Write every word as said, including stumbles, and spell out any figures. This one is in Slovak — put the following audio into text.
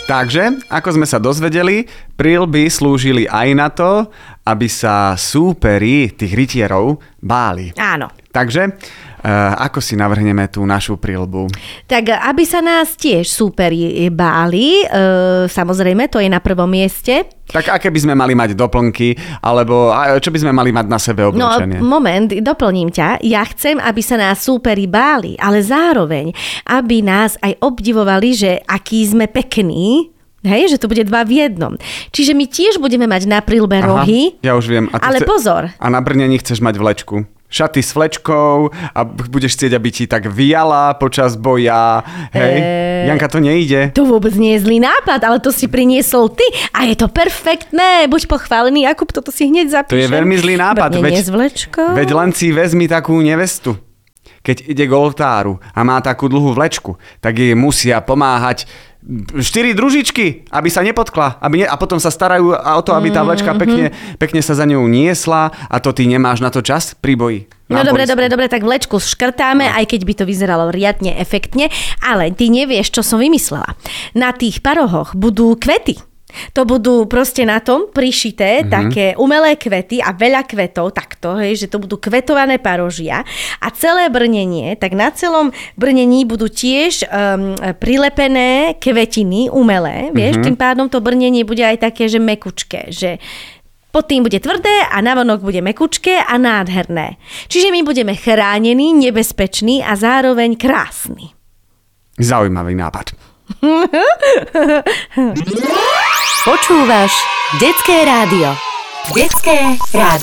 Takže, ako sme sa dozvedeli, príľby slúžili aj na to, aby sa súperi tých rytierov báli. Áno. Takže, uh, ako si navrhneme tú našu príľbu? Tak, aby sa nás tiež súperi báli, uh, samozrejme, to je na prvom mieste. Tak aké by sme mali mať doplnky, alebo čo by sme mali mať na sebe oblečenie? No, moment, doplním ťa. Ja chcem, aby sa nás súperi báli, ale zároveň, aby nás aj obdivovali, že aký sme pekní. Hej, že to bude dva v jednom. Čiže my tiež budeme mať na príľbe rohy. Ja už viem. A ale chce... pozor. A na brnení chceš mať vlečku. Šaty s vlečkou a budeš chcieť, aby ti tak vyjala počas boja. Hej, e... Janka, to nejde. To vôbec nie je zlý nápad, ale to si priniesol ty a je to perfektné. Buď pochválený, Jakub, toto si hneď zapíšem. To je veľmi zlý nápad. Veď, s vlečkou. Veď len si vezmi takú nevestu. Keď ide k oltáru a má takú dlhú vlečku, tak jej musia pomáhať štyri družičky, aby sa nepotkla. Aby ne, a potom sa starajú o to, aby tá vlečka pekne, pekne sa za ňou niesla a to ty nemáš na to čas pri boji. No dobre, dobre, dobre, tak vlečku škrtáme, no. Aj keď by to vyzeralo riadne efektne, ale ty nevieš, čo som vymyslela. Na tých parohoch budú kvety. To budú proste na tom prišité mm-hmm. také umelé kvety a veľa kvetov, takto, hej, že to budú kvetované parožia a celé brnenie, tak na celom brnení budú tiež um, prilepené kvetiny umelé, vieš, mm-hmm. tým pádom to brnenie bude aj také, že mekučké, že pod tým bude tvrdé a navonok bude mekučké a nádherné. Čiže my budeme chránení, nebezpeční a zároveň krásni. Zaujímavý nápad. Počúvaš Detské rádio. Detské rádio.